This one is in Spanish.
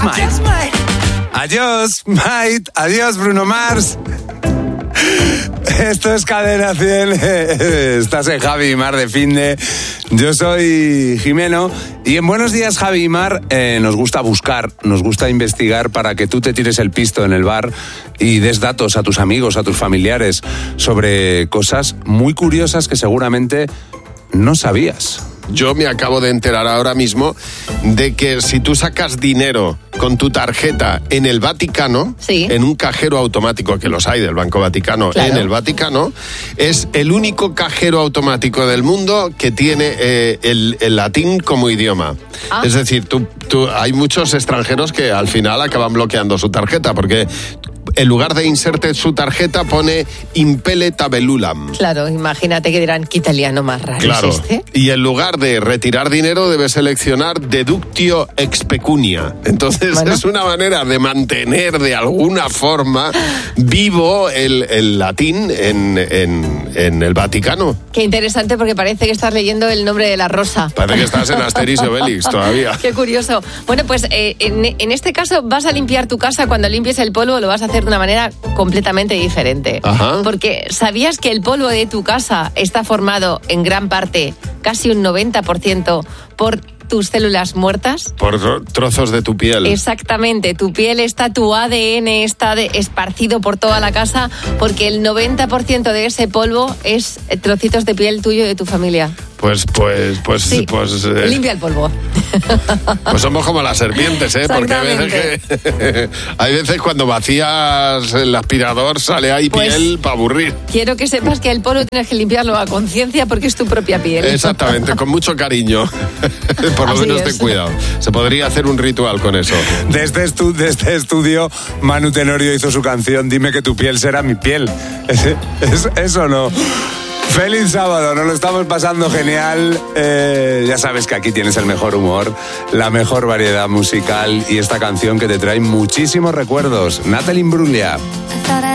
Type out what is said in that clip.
Adiós, mate. Adiós, Bruno Mars. Esto es Cadena 100. Estás en Javi y Mar de Finde. Yo soy Jimeno. Y en Buenos Días, Javi y Mar, nos gusta buscar, nos gusta investigar para que tú te tires el pisto en el bar y des datos a tus amigos, a tus familiares sobre cosas muy curiosas que seguramente no sabías. Yo me acabo de enterar ahora mismo de que si tú sacas dinero con tu tarjeta en el Vaticano, sí, en un cajero automático, que los hay del Banco Vaticano, claro, en el Vaticano, es el único cajero automático del mundo que tiene el latín como idioma. Ah. Es decir, hay muchos extranjeros que al final acaban bloqueando su tarjeta porque en lugar de inserte su tarjeta pone impele tabellulam. Claro, imagínate que dirán, ¿qué italiano más raro claro, es este? Y en lugar de retirar dinero debes seleccionar deductio ex pecunia. Entonces es una manera de mantener de alguna forma vivo el latín en el Vaticano. Qué interesante, porque parece que estás leyendo el nombre de la rosa. Parece que estás en Asterix y Obelix todavía. Qué curioso. Bueno, pues en este caso vas a limpiar tu casa. Cuando limpies el polvo lo vas a hacer de una manera completamente diferente. Ajá. Porque ¿sabías que el polvo de tu casa está formado en gran parte, casi un 90%, por tus células muertas? Por trozos de tu piel. Exactamente, tu piel está, tu ADN está esparcido por toda la casa, porque el 90% de ese polvo es trocitos de piel tuyo y de tu familia. Pues sí. Limpia el polvo. Pues somos como las serpientes, ¿eh? Porque hay veces cuando vacías el aspirador sale ahí piel para aburrir. Quiero que sepas que el polvo tienes que limpiarlo a conciencia porque es tu propia piel. Exactamente, con mucho cariño. Por lo menos ten cuidado. Se podría hacer un ritual con eso. Desde este estudio, Manu Tenorio hizo su canción Dime que tu piel será mi piel. Eso no. Feliz sábado, nos lo estamos pasando genial. Ya sabes que aquí tienes el mejor humor, la mejor variedad musical y esta canción que te trae muchísimos recuerdos. Natalie Imbruglia.